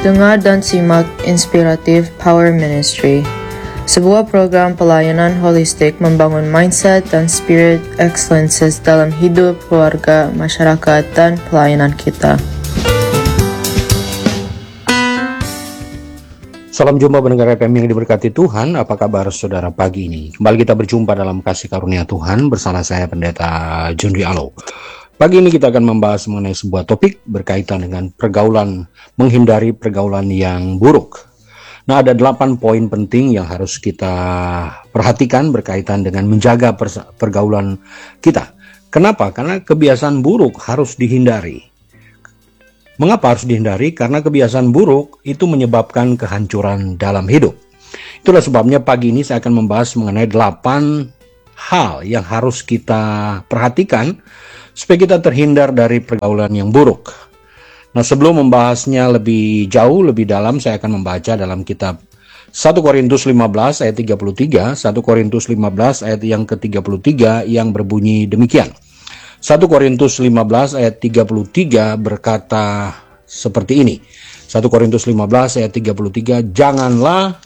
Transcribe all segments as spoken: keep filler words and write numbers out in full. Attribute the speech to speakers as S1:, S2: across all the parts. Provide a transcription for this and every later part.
S1: Dengar dan simak Inspiratif Power Ministry, sebuah program pelayanan holistik membangun mindset dan spirit excellences dalam hidup, keluarga, masyarakat, dan pelayanan kita.
S2: Salam jumpa pendengar F M yang diberkati Tuhan. Apa kabar saudara pagi ini? Kembali kita berjumpa dalam kasih karunia Tuhan bersama saya Pendeta John Rialo. Pagi ini kita akan membahas mengenai sebuah topik berkaitan dengan pergaulan, menghindari pergaulan yang buruk. Nah, ada delapan poin penting yang harus kita perhatikan berkaitan dengan menjaga pergaulan kita. Kenapa? Karena kebiasaan buruk harus dihindari. Mengapa harus dihindari? Karena kebiasaan buruk itu menyebabkan kehancuran dalam hidup. Itulah sebabnya pagi ini saya akan membahas mengenai delapan hal yang harus kita perhatikan supaya kita terhindar dari pergaulan yang buruk. Nah, sebelum membahasnya lebih jauh, lebih dalam, saya akan membaca dalam kitab satu Korintus lima belas ayat tiga puluh tiga, satu Korintus lima belas ayat yang ke tiga puluh tiga yang berbunyi demikian. satu Korintus lima belas ayat tiga puluh tiga berkata seperti ini. satu Korintus lima belas ayat tiga puluh tiga, janganlah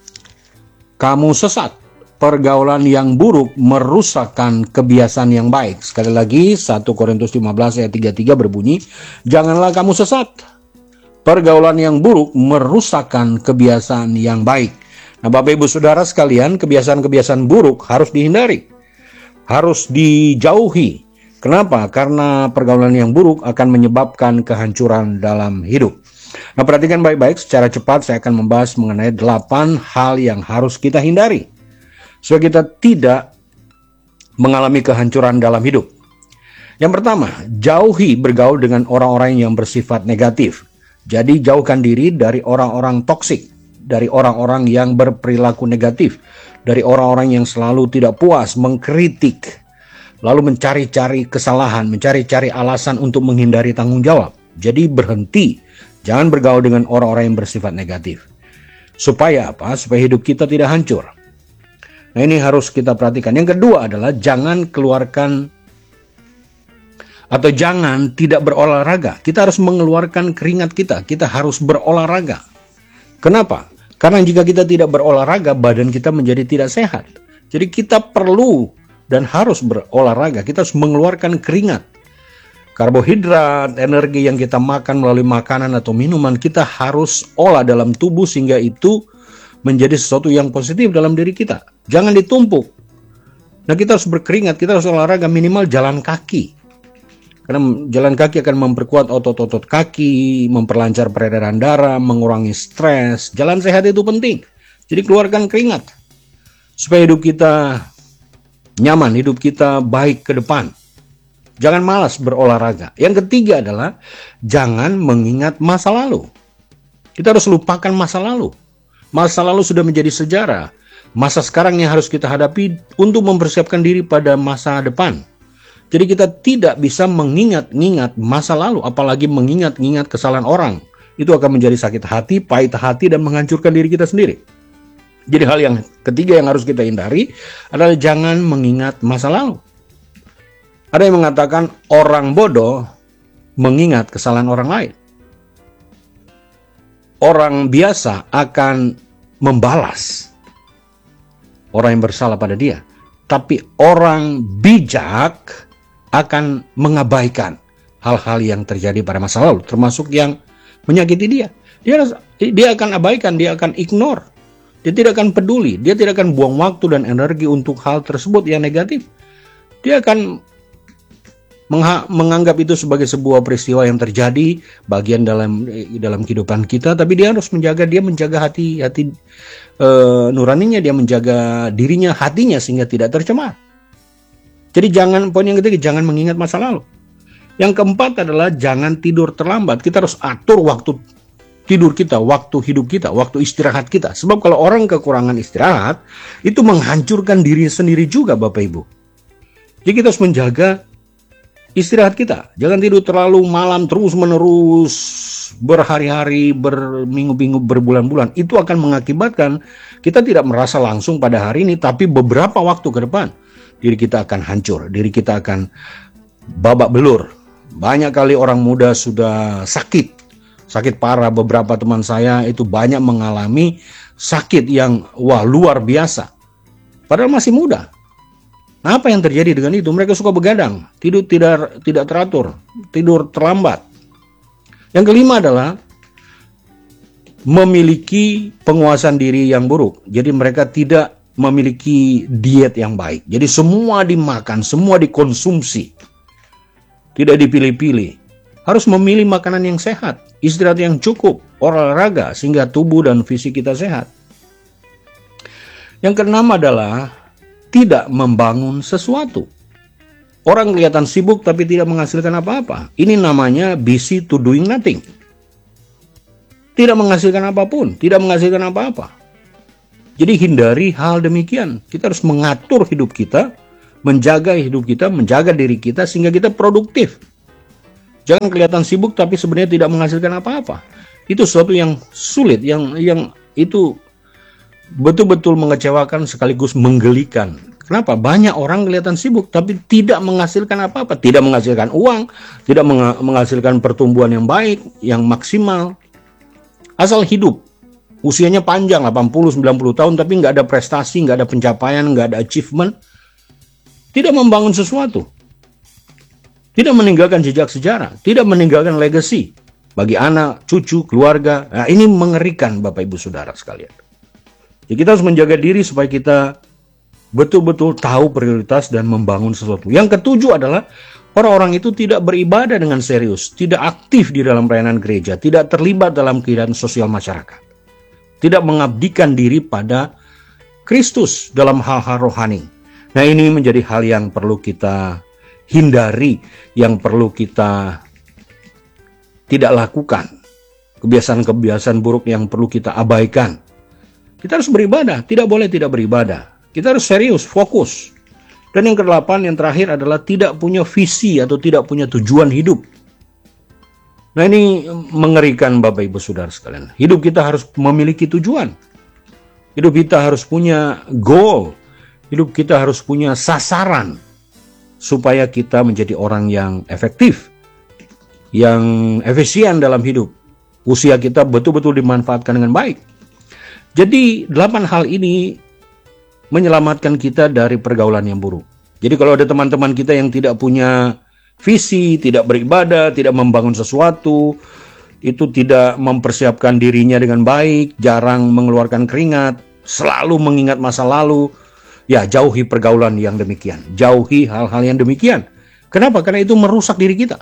S2: kamu sesat. Pergaulan yang buruk merusakkan kebiasaan yang baik. Sekali lagi, satu Korintus lima belas ayat tiga puluh tiga berbunyi, janganlah kamu sesat. Pergaulan yang buruk merusakkan kebiasaan yang baik. Nah, Bapak Ibu Saudara sekalian, kebiasaan-kebiasaan buruk harus dihindari. Harus dijauhi. Kenapa? Karena pergaulan yang buruk akan menyebabkan kehancuran dalam hidup. Nah, perhatikan baik-baik, secara cepat saya akan membahas mengenai delapan hal yang harus kita hindari supaya kita tidak mengalami kehancuran dalam hidup. Yang pertama, jauhi bergaul dengan orang-orang yang bersifat negatif. Jadi jauhkan diri dari orang-orang toksik, dari orang-orang yang berperilaku negatif, dari orang-orang yang selalu tidak puas, mengkritik, lalu mencari-cari kesalahan, mencari-cari alasan untuk menghindari tanggung jawab. Jadi berhenti, jangan bergaul dengan orang-orang yang bersifat negatif. Supaya apa? Supaya hidup kita tidak hancur. Nah, ini harus kita perhatikan. Yang kedua adalah jangan keluarkan atau jangan tidak berolahraga. Kita harus mengeluarkan keringat kita. Kita harus berolahraga. Kenapa? Karena jika kita tidak berolahraga, badan kita menjadi tidak sehat. Jadi kita perlu dan harus berolahraga. Kita harus mengeluarkan keringat. Karbohidrat, energi yang kita makan melalui makanan atau minuman, kita harus olah dalam tubuh sehingga itu menjadi sesuatu yang positif dalam diri kita. Jangan ditumpuk. Nah, kita harus berkeringat, kita harus olahraga, minimal jalan kaki. Karena jalan kaki akan memperkuat otot-otot kaki, memperlancar peredaran darah, mengurangi stres. Jalan sehat itu penting. Jadi keluarkan keringat. Supaya hidup kita nyaman, hidup kita baik ke depan. Jangan malas berolahraga. Yang ketiga adalah jangan mengingat masa lalu. Kita harus lupakan masa lalu. Masa lalu sudah menjadi sejarah. Masa sekarang yang harus kita hadapi untuk mempersiapkan diri pada masa depan. Jadi kita tidak bisa mengingat-ingat masa lalu, apalagi mengingat-ingat kesalahan orang. Itu akan menjadi sakit hati, pahit hati, dan menghancurkan diri kita sendiri. Jadi hal yang ketiga yang harus kita hindari adalah jangan mengingat masa lalu. Ada yang mengatakan orang bodoh mengingat kesalahan orang lain. Orang biasa akan membalas orang yang bersalah pada dia. Tapi orang bijak akan mengabaikan hal-hal yang terjadi pada masa lalu, termasuk yang menyakiti dia. Dia, dia akan abaikan, dia akan ignore. Dia tidak akan peduli, dia tidak akan buang waktu dan energi untuk hal tersebut yang negatif. Dia akan Mengha- menganggap itu sebagai sebuah peristiwa yang terjadi bagian dalam dalam kehidupan kita, tapi dia harus menjaga dia menjaga hati hati e, nuraninya, dia menjaga dirinya, hatinya sehingga tidak tercemar. Jadi jangan, poin yang ketiga, jangan mengingat masa lalu. Yang keempat adalah jangan tidur terlambat. Kita harus atur waktu tidur kita, waktu hidup kita, waktu istirahat kita. Sebab kalau orang kekurangan istirahat, itu menghancurkan diri sendiri juga, Bapak Ibu. Jadi kita harus menjaga istirahat kita. Jangan tidur terlalu malam terus-menerus, berhari-hari, berminggu-minggu, berbulan-bulan. Itu akan mengakibatkan kita tidak merasa langsung pada hari ini, tapi beberapa waktu ke depan diri kita akan hancur, diri kita akan babak belur. Banyak kali orang muda sudah sakit, sakit parah. Beberapa teman saya itu banyak mengalami sakit yang wah luar biasa, padahal masih muda. Nah, apa yang terjadi dengan itu? Mereka suka begadang, tidur tidak tidak teratur, tidur terlambat. Yang kelima adalah memiliki penguasaan diri yang buruk. Jadi mereka tidak memiliki diet yang baik. Jadi semua dimakan, semua dikonsumsi, tidak dipilih-pilih. Harus memilih makanan yang sehat, istirahat yang cukup, olahraga sehingga tubuh dan fisik kita sehat. Yang keenam adalah tidak membangun sesuatu. Orang kelihatan sibuk tapi tidak menghasilkan apa-apa. Ini namanya busy to doing nothing. Tidak menghasilkan apapun, tidak menghasilkan apa-apa. Jadi hindari hal demikian. Kita harus mengatur hidup kita, menjaga hidup kita, menjaga diri kita sehingga kita produktif. Jangan kelihatan sibuk tapi sebenarnya tidak menghasilkan apa-apa. Itu sesuatu yang sulit, yang yang itu betul-betul mengecewakan sekaligus menggelikan. Kenapa? Banyak orang kelihatan sibuk tapi tidak menghasilkan apa-apa, tidak menghasilkan uang, tidak menghasilkan pertumbuhan yang baik, yang maksimal. Asal hidup, usianya panjang delapan puluh sembilan puluh tahun tapi nggak ada prestasi, nggak ada pencapaian, nggak ada achievement, tidak membangun sesuatu. Tidak meninggalkan jejak sejarah, tidak meninggalkan legacy bagi anak, cucu, keluarga. Nah, ini mengerikan Bapak Ibu Saudara sekalian. Jadi kita harus menjaga diri supaya kita betul-betul tahu prioritas dan membangun sesuatu. Yang ketujuh adalah orang-orang itu tidak beribadah dengan serius, tidak aktif di dalam pelayanan gereja, tidak terlibat dalam kehidupan sosial masyarakat, tidak mengabdikan diri pada Kristus dalam hal-hal rohani. Nah, ini menjadi hal yang perlu kita hindari, yang perlu kita tidak lakukan. Kebiasaan-kebiasaan buruk yang perlu kita abaikan. Kita harus beribadah, tidak boleh tidak beribadah. Kita harus serius, fokus. Dan yang kedelapan, yang terakhir adalah tidak punya visi atau tidak punya tujuan hidup. Nah, ini mengerikan Bapak Ibu Saudara sekalian. Hidup kita harus memiliki tujuan. Hidup kita harus punya goal. Hidup kita harus punya sasaran. Supaya kita menjadi orang yang efektif, yang efisien dalam hidup. Usia kita betul-betul dimanfaatkan dengan baik. Jadi delapan hal ini menyelamatkan kita dari pergaulan yang buruk. Jadi kalau ada teman-teman kita yang tidak punya visi, tidak beribadah, tidak membangun sesuatu, itu tidak mempersiapkan dirinya dengan baik, jarang mengeluarkan keringat, selalu mengingat masa lalu, ya, jauhi pergaulan yang demikian. Jauhi hal-hal yang demikian. Kenapa? Karena itu merusak diri kita.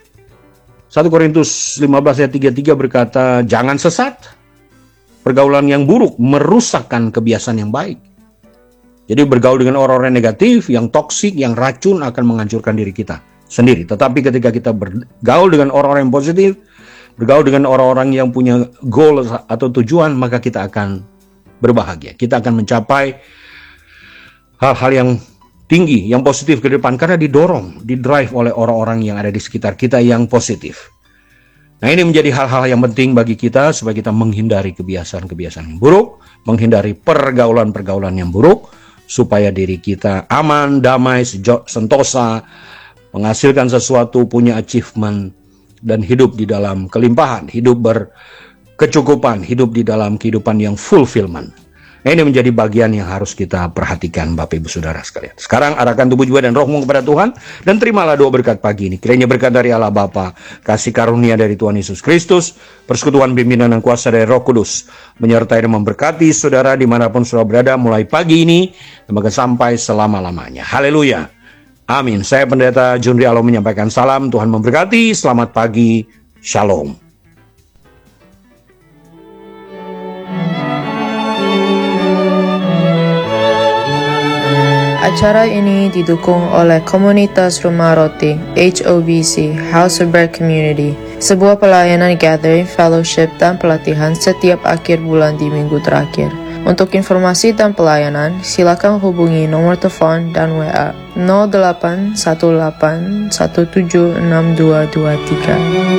S2: satu Korintus lima belas ayat tiga puluh tiga berkata, jangan sesat. Pergaulan yang buruk merusakkan kebiasaan yang baik. Jadi bergaul dengan orang-orang negatif, yang toksik, yang racun akan menghancurkan diri kita sendiri. Tetapi ketika kita bergaul dengan orang-orang yang positif, bergaul dengan orang-orang yang punya goal atau tujuan, maka kita akan berbahagia. Kita akan mencapai hal-hal yang tinggi, yang positif ke depan karena didorong, didrive oleh orang-orang yang ada di sekitar kita yang positif. Nah, ini menjadi hal-hal yang penting bagi kita supaya kita menghindari kebiasaan-kebiasaan yang buruk, menghindari pergaulan-pergaulan yang buruk, supaya diri kita aman, damai, sentosa, menghasilkan sesuatu, punya achievement, dan hidup di dalam kelimpahan, hidup berkecukupan, hidup di dalam kehidupan yang fulfillment. Nah, ini menjadi bagian yang harus kita perhatikan Bapak Ibu Saudara sekalian. Sekarang arahkan tubuh jiwa dan rohmu kepada Tuhan dan terimalah doa berkat pagi ini. Kiranya berkat dari Allah Bapa, kasih karunia dari Tuhan Yesus Kristus, persekutuan pimpinan dan kuasa dari Roh Kudus menyertai dan memberkati saudara dimanapun saudara berada mulai pagi ini sampai selama-lamanya. Haleluya. Amin. Saya Pendeta John Rialo menyampaikan salam. Tuhan memberkati. Selamat pagi. Shalom.
S1: Acara ini didukung oleh Komunitas Rumah Roti H O B C House of Bread Community, sebuah pelayanan gathering, fellowship, dan pelatihan setiap akhir bulan di minggu terakhir. Untuk informasi dan pelayanan, silakan hubungi nomor telepon dan W A nol delapan satu delapan satu tujuh enam dua dua tiga.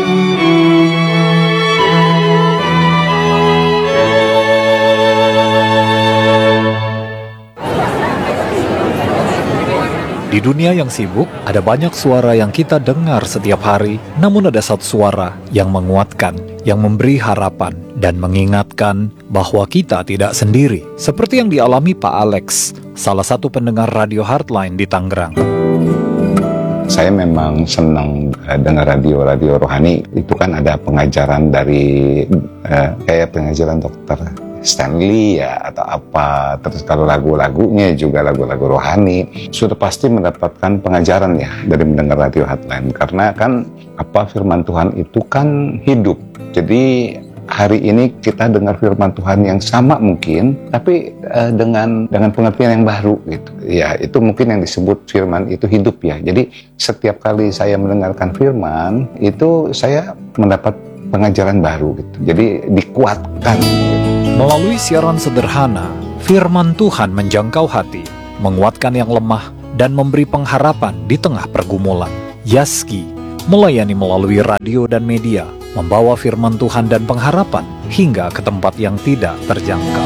S3: Di dunia yang sibuk, ada banyak suara yang kita dengar setiap hari, namun ada satu suara yang menguatkan, yang memberi harapan dan mengingatkan bahwa kita tidak sendiri, seperti yang dialami Pak Alex, salah satu pendengar radio Heartline di Tangerang.
S4: Saya memang senang uh, dengar radio-radio rohani. Itu kan ada pengajaran dari uh, kayak pengajaran dokter Stanley ya atau apa. Terus kalau lagu-lagunya juga lagu-lagu rohani, sudah pasti mendapatkan pengajaran ya dari mendengar radio Heartline. Karena kan apa firman Tuhan itu kan hidup. Jadi hari ini kita dengar firman Tuhan yang sama mungkin, tapi uh, dengan dengan pengertian yang baru gitu. Ya, itu mungkin yang disebut firman itu hidup ya. Jadi setiap kali saya mendengarkan firman, itu saya mendapat pengajaran baru gitu. Jadi dikuatkan.
S3: Melalui siaran sederhana, firman Tuhan menjangkau hati, menguatkan yang lemah, dan memberi pengharapan di tengah pergumulan. Yaski melayani melalui radio dan media, membawa firman Tuhan dan pengharapan hingga ke tempat yang tidak terjangkau.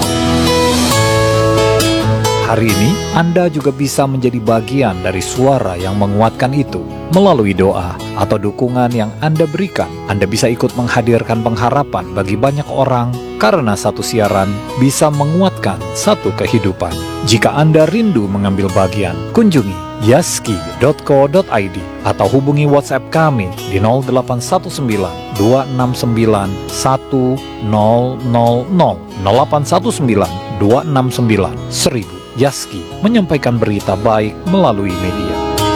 S3: Hari ini, Anda juga bisa menjadi bagian dari suara yang menguatkan itu. Melalui doa atau dukungan yang Anda berikan, Anda bisa ikut menghadirkan pengharapan bagi banyak orang karena satu siaran bisa menguatkan satu kehidupan. Jika Anda rindu mengambil bagian, kunjungi yaski dot co dot i d atau hubungi WhatsApp kami di nol delapan satu sembilan dua enam sembilan satu nol nol nol nol delapan satu sembilan dua enam sembilan seribu. Yaski menyampaikan berita baik melalui media.